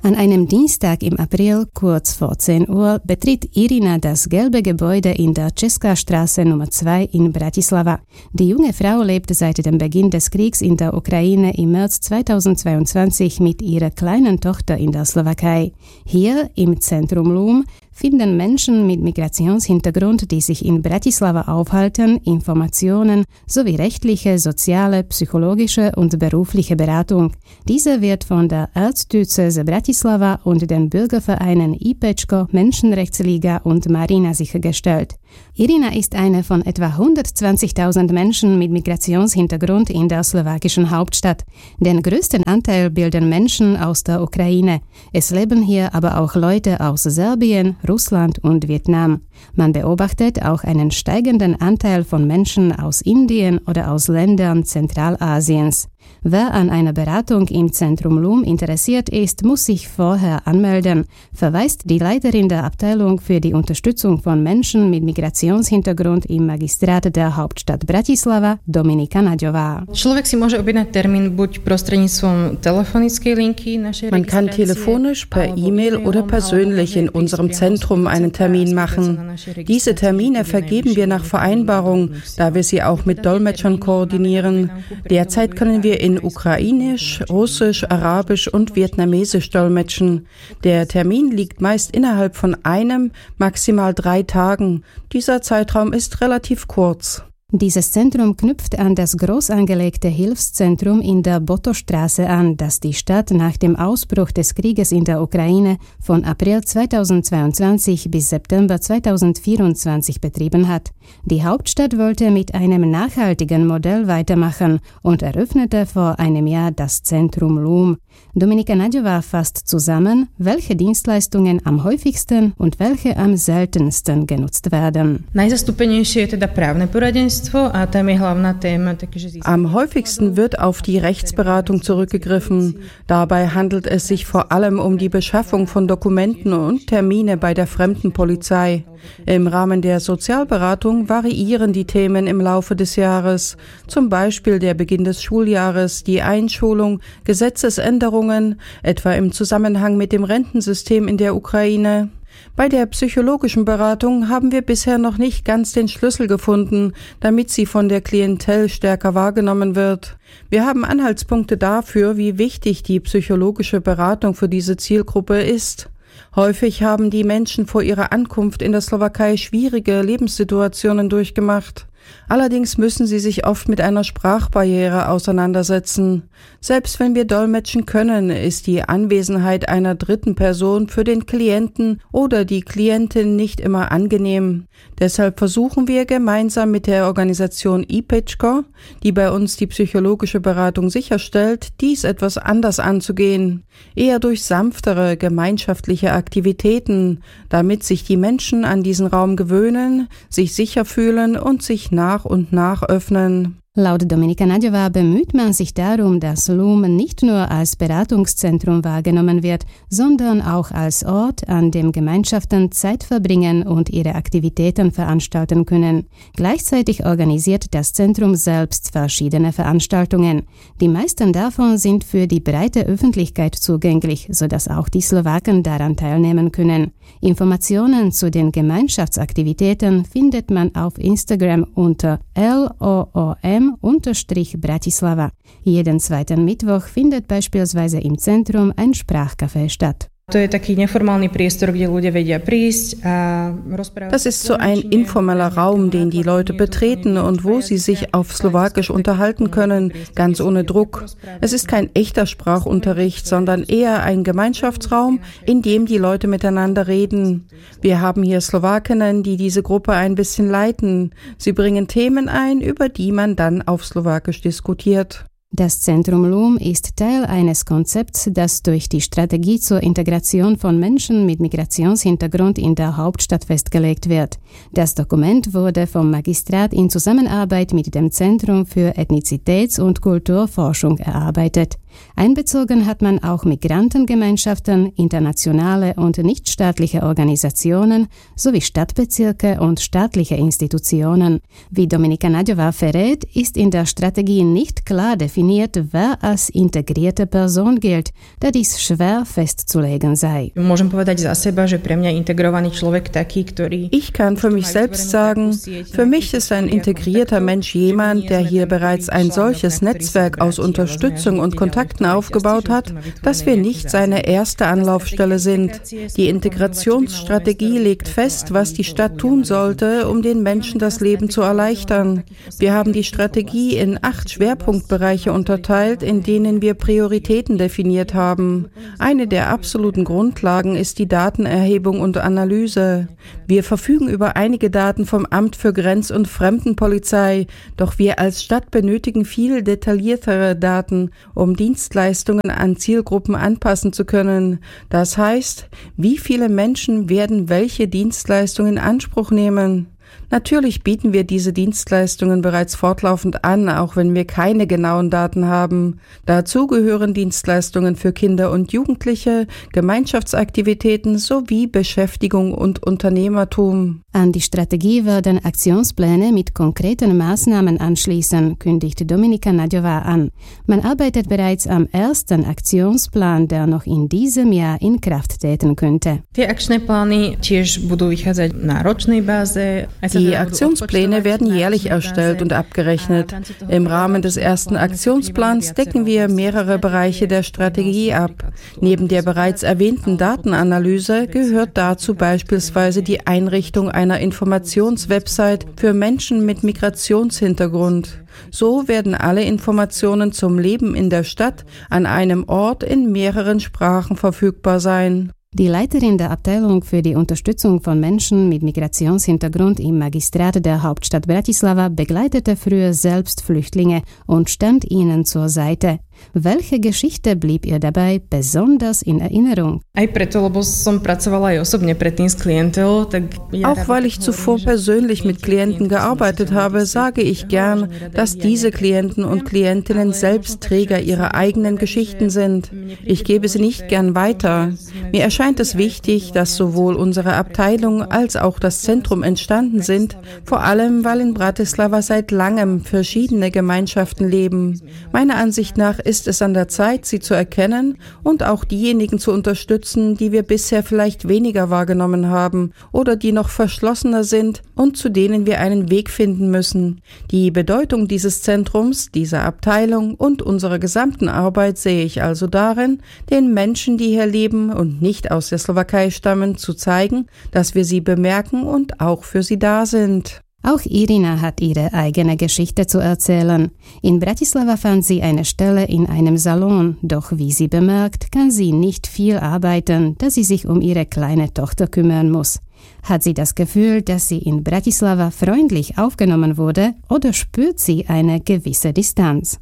An einem Dienstag im April, kurz vor 10 Uhr, betritt Irina das gelbe Gebäude in der Česká Straße Nummer 2 in Bratislava. Die junge Frau lebt seit dem Beginn des Kriegs in der Ukraine im März 2022 mit ihrer kleinen Tochter in der Slowakei. Hier im Zentrum Lum finden Menschen mit Migrationshintergrund, die sich in Bratislava aufhalten, Informationen sowie rechtliche, soziale, psychologische und berufliche Beratung. Diese wird von der Erzdiözese Bratislava und den Bürgervereinen IPECCO, Menschenrechtsliga und Marina sichergestellt. Irina ist eine von etwa 120.000 Menschen mit Migrationshintergrund in der slowakischen Hauptstadt. Den größten Anteil bilden Menschen aus der Ukraine. Es leben hier aber auch Leute aus Serbien, Russland und Vietnam. Man beobachtet auch einen steigenden Anteil von Menschen aus Indien oder aus Ländern Zentralasiens. Wer an einer Beratung im Zentrum Lum interessiert ist, muss sich vorher anmelden, verweist die Leiterin der Abteilung für die Unterstützung von Menschen mit Migrationshintergrund im Magistrat der Hauptstadt Bratislava, Dominika Naďová. Man kann telefonisch, per E-Mail oder persönlich in unserem Zentrum einen Termin machen. Diese Termine vergeben wir nach Vereinbarung, da wir sie auch mit Dolmetschern koordinieren. Derzeit können wir in Ukrainisch, Russisch, Arabisch und Vietnamesisch dolmetschen. Der Termin liegt meist innerhalb von 1, maximal 3 Tagen. Dieser Zeitraum ist relativ kurz. Dieses Zentrum knüpft an das groß angelegte Hilfszentrum in der Botostraße an, das die Stadt nach dem Ausbruch des Krieges in der Ukraine von April 2022 bis September 2024 betrieben hat. Die Hauptstadt wollte mit einem nachhaltigen Modell weitermachen und eröffnete vor einem Jahr das Zentrum Lum. Dominika Naďová fasst zusammen, welche Dienstleistungen am häufigsten und welche am seltensten genutzt werden. Am häufigsten wird auf die Rechtsberatung zurückgegriffen. Dabei handelt es sich vor allem um die Beschaffung von Dokumenten und Termine bei der Fremdenpolizei. Im Rahmen der Sozialberatung variieren die Themen im Laufe des Jahres, zum Beispiel der Beginn des Schuljahres, die Einschulung, Gesetzesänderungen, etwa im Zusammenhang mit dem Rentensystem in der Ukraine. Bei der psychologischen Beratung haben wir bisher noch nicht ganz den Schlüssel gefunden, damit sie von der Klientel stärker wahrgenommen wird. Wir haben Anhaltspunkte dafür, wie wichtig die psychologische Beratung für diese Zielgruppe ist. Häufig haben die Menschen vor ihrer Ankunft in der Slowakei schwierige Lebenssituationen durchgemacht. Allerdings müssen sie sich oft mit einer Sprachbarriere auseinandersetzen. Selbst wenn wir dolmetschen können, ist die Anwesenheit einer dritten Person für den Klienten oder die Klientin nicht immer angenehm. Deshalb versuchen wir gemeinsam mit der Organisation IPECCO, die bei uns die psychologische Beratung sicherstellt, dies etwas anders anzugehen. Eher durch sanftere, gemeinschaftliche Aktivitäten, damit sich die Menschen an diesen Raum gewöhnen, sich sicher fühlen und sich nach und nach öffnen. Laut Dominika Naďová bemüht man sich darum, dass Lum nicht nur als Beratungszentrum wahrgenommen wird, sondern auch als Ort, an dem Gemeinschaften Zeit verbringen und ihre Aktivitäten veranstalten können. Gleichzeitig organisiert das Zentrum selbst verschiedene Veranstaltungen. Die meisten davon sind für die breite Öffentlichkeit zugänglich, sodass auch die Slowaken daran teilnehmen können. Informationen zu den Gemeinschaftsaktivitäten findet man auf Instagram unter LOOM_Bratislava. Jeden zweiten Mittwoch findet beispielsweise im Zentrum ein Sprachcafé statt. Das ist so ein informeller Raum, den die Leute betreten und wo sie sich auf Slowakisch unterhalten können, ganz ohne Druck. Es ist kein echter Sprachunterricht, sondern eher ein Gemeinschaftsraum, in dem die Leute miteinander reden. Wir haben hier Slowakinnen, die diese Gruppe ein bisschen leiten. Sie bringen Themen ein, über die man dann auf Slowakisch diskutiert. Das Zentrum Lum ist Teil eines Konzepts, das durch die Strategie zur Integration von Menschen mit Migrationshintergrund in der Hauptstadt festgelegt wird. Das Dokument wurde vom Magistrat in Zusammenarbeit mit dem Zentrum für Ethnizitäts- und Kulturforschung erarbeitet. Einbezogen hat man auch Migrantengemeinschaften, internationale und nichtstaatliche Organisationen sowie Stadtbezirke und staatliche Institutionen. Wie Dominika Naďová verrät, ist in der Strategie nicht klar definiert, definiert, wer als integrierte Person gilt, da dies schwer festzulegen sei. Ich kann für mich selbst sagen, für mich ist ein integrierter Mensch jemand, der hier bereits ein solches Netzwerk aus Unterstützung und Kontakten aufgebaut hat, dass wir nicht seine erste Anlaufstelle sind. Die Integrationsstrategie legt fest, was die Stadt tun sollte, um den Menschen das Leben zu erleichtern. Wir haben die Strategie in 8 Schwerpunktbereiche unterteilt, in denen wir Prioritäten definiert haben. Eine der absoluten Grundlagen ist die Datenerhebung und Analyse. Wir verfügen über einige Daten vom Amt für Grenz- und Fremdenpolizei, doch wir als Stadt benötigen viel detailliertere Daten, um Dienstleistungen an Zielgruppen anpassen zu können. Das heißt, wie viele Menschen werden welche Dienstleistungen in Anspruch nehmen? Natürlich bieten wir diese Dienstleistungen bereits fortlaufend an, auch wenn wir keine genauen Daten haben. Dazu gehören Dienstleistungen für Kinder und Jugendliche, Gemeinschaftsaktivitäten sowie Beschäftigung und Unternehmertum. An die Strategie werden Aktionspläne mit konkreten Maßnahmen anschließen, kündigt Dominika Naďová an. Man arbeitet bereits am ersten Aktionsplan, der noch in diesem Jahr in Kraft treten könnte. Die Aktionspläne werden jährlich erstellt und abgerechnet. Im Rahmen des ersten Aktionsplans decken wir mehrere Bereiche der Strategie ab. Neben der bereits erwähnten Datenanalyse gehört dazu beispielsweise die Einrichtung einer Informationswebsite für Menschen mit Migrationshintergrund. So werden alle Informationen zum Leben in der Stadt an einem Ort in mehreren Sprachen verfügbar sein. Die Leiterin der Abteilung für die Unterstützung von Menschen mit Migrationshintergrund im Magistrat der Hauptstadt Bratislava begleitete früher selbst Flüchtlinge und stand ihnen zur Seite. Welche Geschichte blieb ihr dabei besonders in Erinnerung? Auch weil ich zuvor persönlich mit Klienten gearbeitet habe, sage ich gern, dass diese Klienten und Klientinnen selbst Träger ihrer eigenen Geschichten sind. Ich gebe sie nicht gern weiter. Mir erscheint es wichtig, dass sowohl unsere Abteilung als auch das Zentrum entstanden sind, vor allem weil in Bratislava seit langem verschiedene Gemeinschaften leben. Meiner Ansicht nach ist es an der Zeit, sie zu erkennen und auch diejenigen zu unterstützen, die wir bisher vielleicht weniger wahrgenommen haben oder die noch verschlossener sind und zu denen wir einen Weg finden müssen. Die Bedeutung dieses Zentrums, dieser Abteilung und unserer gesamten Arbeit sehe ich also darin, den Menschen, die hier leben und nicht aus der Slowakei stammen, zu zeigen, dass wir sie bemerken und auch für sie da sind. Auch Irina hat ihre eigene Geschichte zu erzählen. In Bratislava fand sie eine Stelle in einem Salon, doch wie sie bemerkt, kann sie nicht viel arbeiten, da sie sich um ihre kleine Tochter kümmern muss. Hat sie das Gefühl, dass sie in Bratislava freundlich aufgenommen wurde, oder spürt sie eine gewisse Distanz?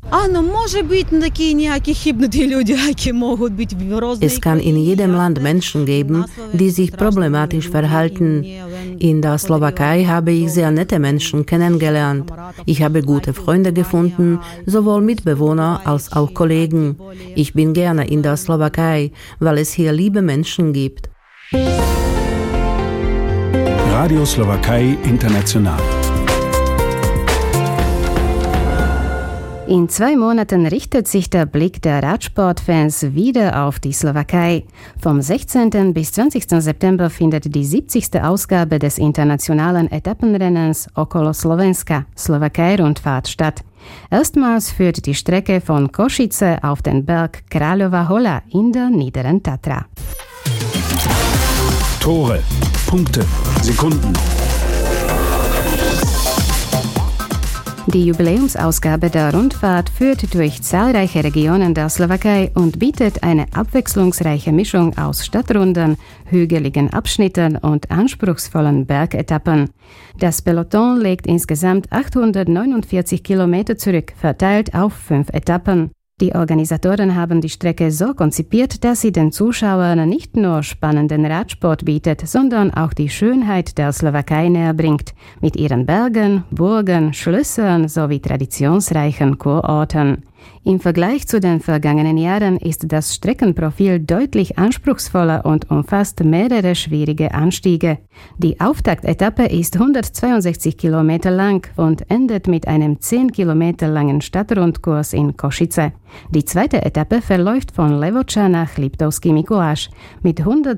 Es kann in jedem Land Menschen geben, die sich problematisch verhalten. In der Slowakei habe ich sehr nette Menschen kennengelernt. Ich habe gute Freunde gefunden, sowohl Mitbewohner als auch Kollegen. Ich bin gerne in der Slowakei, weil es hier liebe Menschen gibt. Radio Slowakei International. In 2 Monaten richtet sich der Blick der Radsportfans wieder auf die Slowakei. Vom 16. bis 20. September findet die 70. Ausgabe des internationalen Etappenrennens Okolo Slovenska, Slowakei-Rundfahrt statt. Erstmals führt die Strecke von Košice auf den Berg Kráľová Hola in der Niederen Tatra. Tore, Punkte, Sekunden. Die Jubiläumsausgabe der Rundfahrt führt durch zahlreiche Regionen der Slowakei und bietet eine abwechslungsreiche Mischung aus Stadtrunden, hügeligen Abschnitten und anspruchsvollen Bergetappen. Das Peloton legt insgesamt 849 Kilometer zurück, verteilt auf 5 Etappen. Die Organisatoren haben die Strecke so konzipiert, dass sie den Zuschauern nicht nur spannenden Radsport bietet, sondern auch die Schönheit der Slowakei näher bringt, mit ihren Bergen, Burgen, Schlössern sowie traditionsreichen Kurorten. Im Vergleich zu den vergangenen Jahren ist das Streckenprofil deutlich anspruchsvoller und umfasst mehrere schwierige Anstiege. Die Auftaktetappe ist 162 Kilometer lang und endet mit einem 10 Kilometer langen Stadtrundkurs in Košice. Die zweite Etappe verläuft von Levoča nach Liptovský Mikuláš. Mit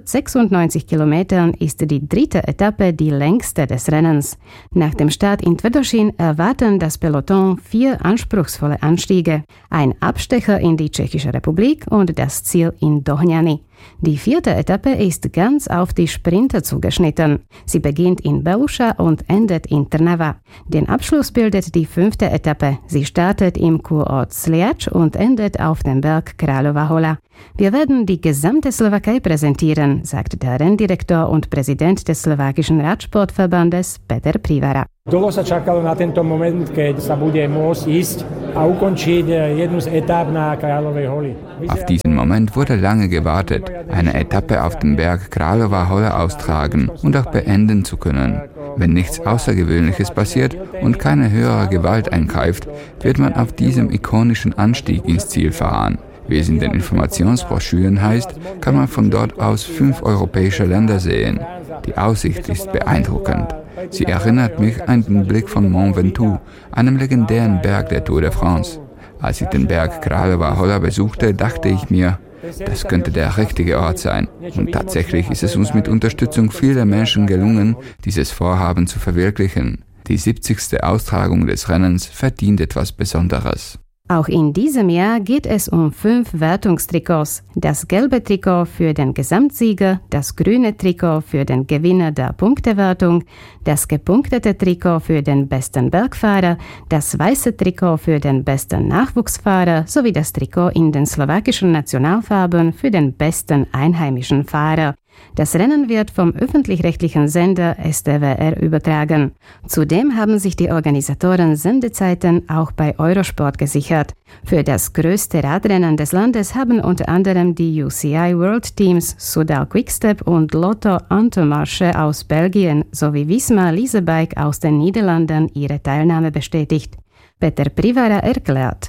196 Kilometern ist die dritte Etappe die längste des Rennens. Nach dem Start in Tvrdošín erwarten das Peloton 4 anspruchsvolle Anstiege, ein Abstecher in die Tschechische Republik und das Ziel in Dohnany. Die vierte Etappe ist ganz auf die Sprinter zugeschnitten. Sie beginnt in Beluša und endet in Trnava. Den Abschluss bildet die fünfte Etappe. Sie startet im Kurort Sliač und endet auf dem Berg Kráľová Hola. Wir werden die gesamte Slowakei präsentieren, sagt der Renndirektor und Präsident des slowakischen Radsportverbandes Peter Privara. Dlho sa čakalo na tento moment, keď sa bude môcť ísť a ukončiť jednu z etáp na Kráľovej Holi. Auf diesen Moment wurde lange gewartet, eine Etappe auf dem Berg Kráľová Hola austragen und auch beenden zu können. Wenn nichts Außergewöhnliches passiert und keine höhere Gewalt eingreift, wird man auf diesem ikonischen Anstieg ins Ziel fahren. Wie es in den Informationsbroschüren heißt, kann man von dort aus 5 europäische Länder sehen. Die Aussicht ist beeindruckend. Sie erinnert mich an den Blick von Mont Ventoux, einem legendären Berg der Tour de France. Als ich den Berg Kráľová Hola besuchte, dachte ich mir, das könnte der richtige Ort sein. Und tatsächlich ist es uns mit Unterstützung vieler Menschen gelungen, dieses Vorhaben zu verwirklichen. Die 70. Austragung des Rennens verdient etwas Besonderes. Auch in diesem Jahr geht es um 5 Wertungstrikots. Das gelbe Trikot für den Gesamtsieger, das grüne Trikot für den Gewinner der Punktewertung, das gepunktete Trikot für den besten Bergfahrer, das weiße Trikot für den besten Nachwuchsfahrer sowie das Trikot in den slowakischen Nationalfarben für den besten einheimischen Fahrer. Das Rennen wird vom öffentlich-rechtlichen Sender STVR übertragen. Zudem haben sich die Organisatoren Sendezeiten auch bei Eurosport gesichert. Für das größte Radrennen des Landes haben unter anderem die UCI World Teams Soudal Quickstep und Lotto Intermarché aus Belgien sowie Visma Leasebike aus den Niederlanden ihre Teilnahme bestätigt. Peter Privara erklärt.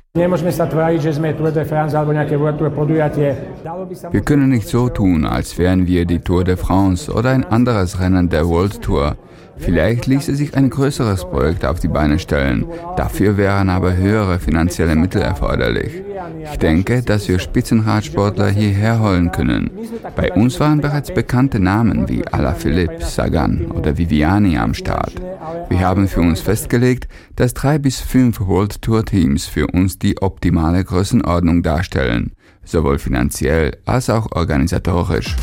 Wir können nicht so tun, als wären wir die Tour de France oder ein anderes Rennen der World Tour. Vielleicht ließe sich ein größeres Projekt auf die Beine stellen. Dafür wären aber höhere finanzielle Mittel erforderlich. Ich denke, dass wir Spitzenradsportler hierher holen können. Bei uns waren bereits bekannte Namen wie Alaphilippe, Sagan oder Viviani am Start. Wir haben für uns festgelegt, dass 3 bis 5 World Tour Teams für uns die optimale Größenordnung darstellen, sowohl finanziell als auch organisatorisch.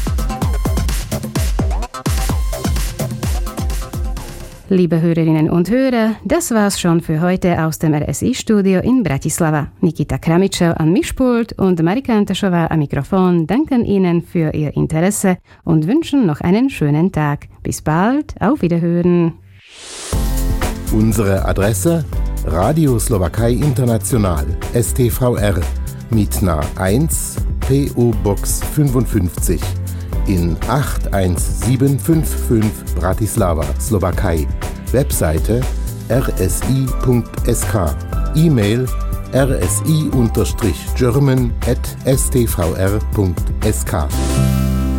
Liebe Hörerinnen und Hörer, das war's schon für heute aus dem RSI-Studio in Bratislava. Nikita Kramičev am Mischpult und Marika Antešová am Mikrofon danken Ihnen für Ihr Interesse und wünschen noch einen schönen Tag. Bis bald, auf Wiederhören. Unsere Adresse: Radio Slowakei International, STVR, Mitna 1, PO Box 55. In 81755 Bratislava, Slowakei. Webseite rsi.sk. E-Mail rsi-german@stvr.sk.